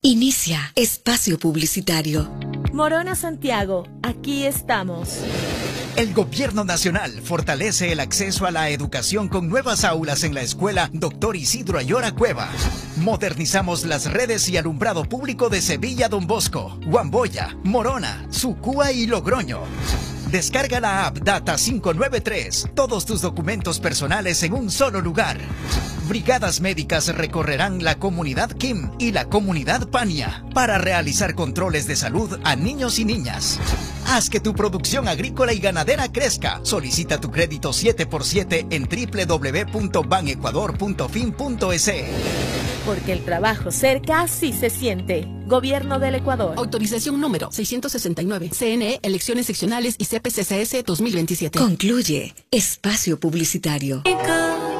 Inicia espacio publicitario. Morona Santiago, aquí estamos. El Gobierno Nacional fortalece el acceso a la educación con nuevas aulas en la escuela Dr. Isidro Ayora Cueva. Modernizamos las redes y alumbrado público de Sevilla Don Bosco, Huamboya, Morona, Sucúa y Logroño. Descarga la app Data 593, todos tus documentos personales en un solo lugar. Brigadas médicas recorrerán la comunidad Kim y la comunidad Pania para realizar controles de salud a niños y niñas. Haz que tu producción agrícola y ganadera crezca. Solicita tu crédito 7x7 en www.banecuador.fin.es. Porque el trabajo cerca sí se siente. Gobierno del Ecuador. Autorización número 669. CNE, elecciones seccionales y CPCCS 2027. Concluye espacio publicitario.